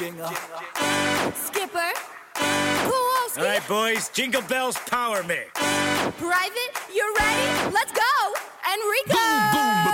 Skipper. Kowalski. All right, boys, Jingle Bells power me. Private, you ready? Let's go. Enrico. Boom, boom.